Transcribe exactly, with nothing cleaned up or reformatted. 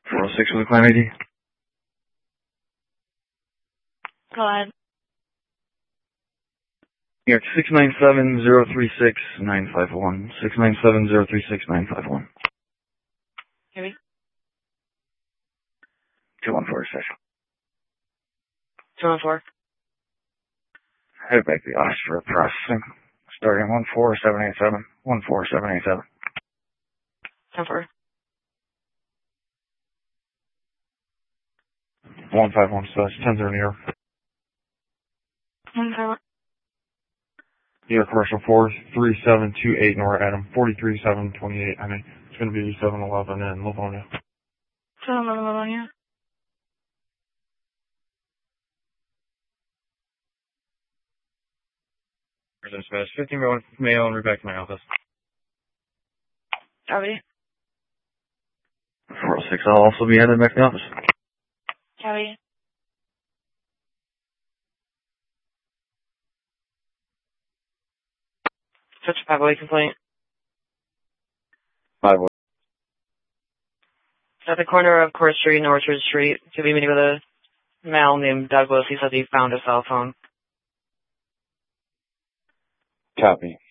four oh six with the client I D. Go ahead. Yeah, six nine seven zero three six nine five one. six nine seven zero three six nine five one. Maybe. two one four session. two one four. Head back to the office for processing. Starting one four seven eight seven. one four seven eight seven. ten four. one five one slash ten zero New York. one five one. New York Commercial four three seven two eight Nora Adam. forty-three seven twenty-eight. I mean, it's going to be seven eleven in Livonia. seven eleven Livonia. Residence Smash. fifteen mail, mail and back to my office. Copy. four oh six, I'll also be headed back to the office. Copy. Such a five-way complaint. Five way. At the corner of Court Street and Orchard Street, to be meeting with a male named Douglas. He said he found a cell phone. Copy.